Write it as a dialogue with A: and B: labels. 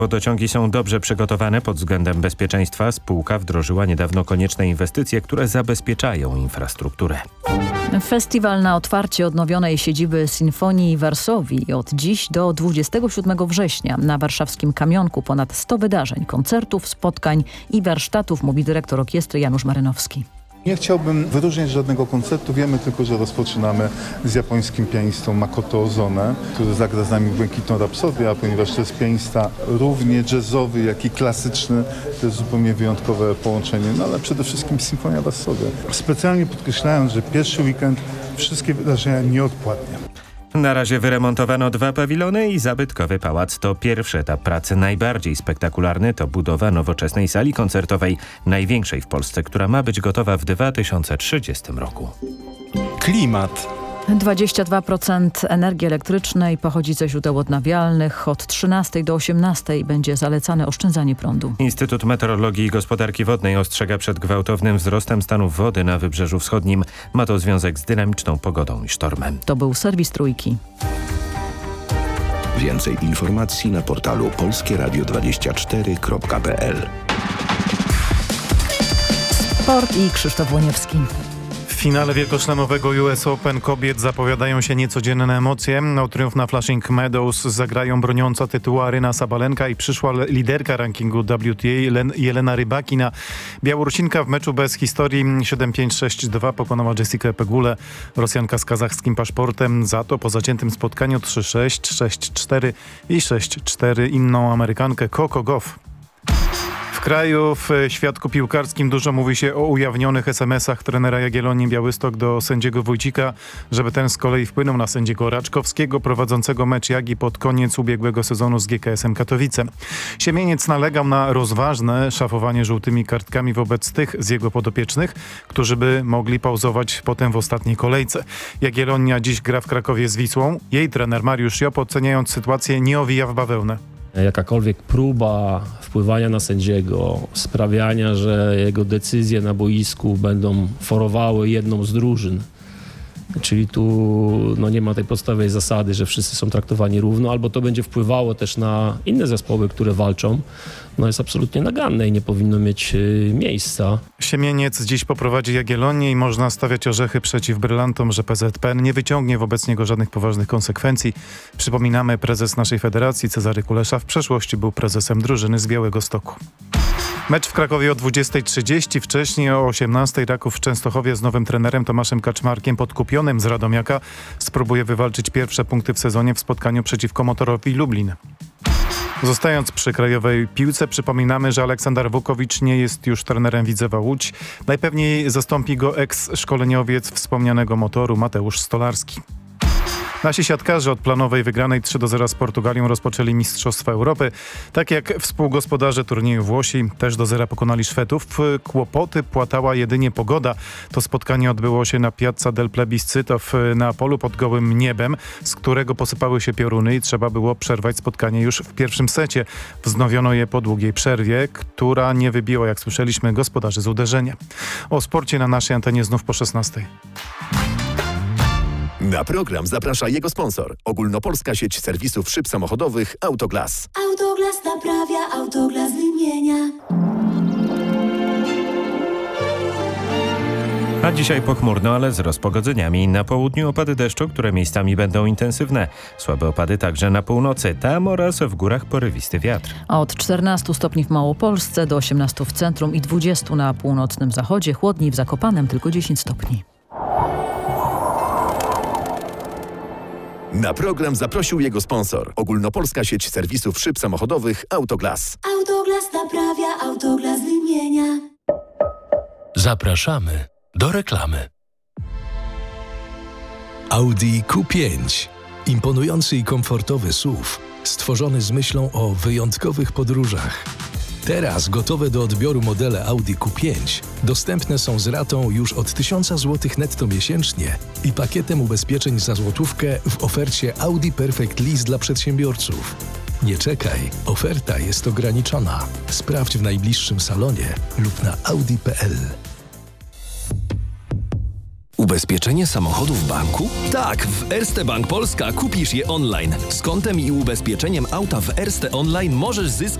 A: Wodociągi są dobrze przygotowane pod względem bezpieczeństwa. Spółka wdrożyła niedawno konieczne inwestycje, które zabezpieczają infrastrukturę.
B: Festiwal na otwarcie odnowionej siedziby Sinfonii Varsovii od dziś do 27 września. Na warszawskim Kamionku ponad 100 wydarzeń, koncertów, spotkań i warsztatów, mówi dyrektor orkiestry Janusz Marynowski.
C: Nie chciałbym wyróżniać żadnego koncertu. Wiemy tylko, że rozpoczynamy z japońskim pianistą Makoto Ozone, który zagra z nami Błękitną Rapsodię, a ponieważ to jest pianista równie jazzowy, jak i klasyczny, to jest zupełnie wyjątkowe połączenie, no ale przede wszystkim Sinfonia Varsovia. Specjalnie podkreślając, że pierwszy weekend wszystkie wydarzenia nieodpłatnie.
A: Na razie wyremontowano 2 pawilony i zabytkowy pałac. To pierwszy etap pracy. Najbardziej spektakularny to budowa nowoczesnej sali koncertowej, największej w Polsce, która ma być gotowa w 2030 roku.
D: Klimat.
B: 22% energii elektrycznej pochodzi ze źródeł odnawialnych. Od 13 do 18 będzie zalecane oszczędzanie prądu.
A: Instytut Meteorologii i Gospodarki Wodnej ostrzega przed gwałtownym wzrostem stanów wody na Wybrzeżu Wschodnim. Ma to związek z dynamiczną pogodą i sztormem.
B: To był serwis Trójki.
E: Więcej informacji na portalu polskieradio24.pl.
B: Sport i Krzysztof Łoniewski.
D: W finale wielkoszlemowego US Open kobiet zapowiadają się niecodzienne emocje. O triumf na Flushing Meadows zagrają broniąca tytułu Aryna Sabalenka i przyszła liderka rankingu WTA Jelena Rybakina. Białorusinka w meczu bez historii 7-5-6-2 pokonała Jessikę Pegulę. Rosjanka z kazachskim paszportem za to po zaciętym spotkaniu 3-6, 6-4 i 6-4 inną Amerykankę Coco Gauff. W kraju, w świadku piłkarskim dużo mówi się o ujawnionych SMS-ach trenera Jagiellonii Białystok do sędziego Wójcika, żeby ten z kolei wpłynął na sędziego Raczkowskiego prowadzącego mecz Jagi pod koniec ubiegłego sezonu z GKS-em Katowice. Siemieniec nalegał na rozważne szafowanie żółtymi kartkami wobec tych z jego podopiecznych, którzy by mogli pauzować potem w ostatniej kolejce. Jagiellonia dziś gra w Krakowie z Wisłą. Jej trener Mariusz Jop, oceniając sytuację, nie owija w bawełnę.
F: Jakakolwiek próba wpływania na sędziego, sprawiania, że jego decyzje na boisku będą forowały jedną z drużyn, czyli tu nie ma tej podstawowej zasady, że wszyscy są traktowani równo, albo to będzie wpływało też na inne zespoły, które walczą, jest absolutnie naganne i nie powinno mieć miejsca.
D: Siemieniec dziś poprowadzi Jagiellonię i można stawiać orzechy przeciw brylantom, że PZPN nie wyciągnie wobec niego żadnych poważnych konsekwencji. Przypominamy, prezes naszej federacji Cezary Kulesza w przeszłości był prezesem drużyny z Białegostoku. Mecz w Krakowie o 20:30, wcześniej o 18:00 Raków w Częstochowie z nowym trenerem Tomaszem Kaczmarkiem podkupionym z Radomiaka spróbuje wywalczyć pierwsze punkty w sezonie w spotkaniu przeciwko Motorowi Lublin. Zostając przy krajowej piłce, przypominamy, że Aleksander Wukowicz nie jest już trenerem Widzewa Łódź. Najpewniej zastąpi go eks-szkoleniowiec wspomnianego Motoru Mateusz Stolarski. Nasi siatkarze od planowej wygranej 3-0 z Portugalią rozpoczęli Mistrzostwa Europy. Tak jak współgospodarze turnieju Włosi też do zera pokonali Szwedów. Kłopoty płatała jedynie pogoda. To spotkanie odbyło się na Piazza del Plebiscito na polu pod gołym niebem, z którego posypały się pioruny i trzeba było przerwać spotkanie już w pierwszym secie. Wznowiono je po długiej przerwie, która nie wybiła, jak słyszeliśmy, gospodarzy z uderzenia. O sporcie na naszej antenie znów po 16:00.
G: Na program zaprasza jego sponsor. Ogólnopolska sieć serwisów szyb samochodowych Autoglas.
H: Autoglas naprawia, Autoglas wymienia.
A: A dzisiaj pochmurno, ale z rozpogodzeniami. Na południu opady deszczu, które miejscami będą intensywne. Słabe opady także na północy, tam oraz w górach porywisty wiatr.
B: Od 14 stopni w Małopolsce do 18 w centrum i 20 na północnym zachodzie. Chłodniej w Zakopanem tylko 10 stopni.
G: Na program zaprosił jego sponsor. Ogólnopolska sieć serwisów szyb samochodowych Autoglas.
H: Autoglas naprawia, Autoglas wymienia.
I: Zapraszamy do reklamy.
J: Audi Q5. Imponujący i komfortowy SUV, stworzony z myślą o wyjątkowych podróżach. Teraz gotowe do odbioru modele Audi Q5 dostępne są z ratą już od 1000 zł netto miesięcznie i pakietem ubezpieczeń za złotówkę w ofercie Audi Perfect Lease dla przedsiębiorców. Nie czekaj, oferta jest ograniczona. Sprawdź w najbliższym salonie lub na audi.pl.
I: Ubezpieczenie samochodu w banku? Tak, w Erste Bank Polska kupisz je online. Z kontem i ubezpieczeniem auta w Erste Online możesz zyskać